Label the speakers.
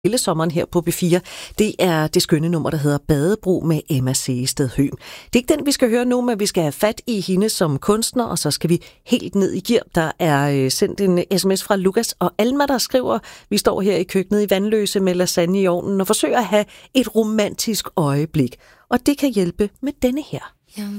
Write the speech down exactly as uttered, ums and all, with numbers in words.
Speaker 1: hele sommeren her på B fire, det er det skønne nummer, der hedder Badebro med Emma Seested Høgh. Det er ikke den, vi skal høre nu, men vi skal have fat i hende som kunstner, og så skal vi helt ned i gear. Der er sendt en sms fra Lukas og Alma, der skriver, vi står her i køkkenet i Vandløse med lasagne i ovnen og forsøger at have et romantisk øjeblik. Og det kan hjælpe med denne her.
Speaker 2: Jeg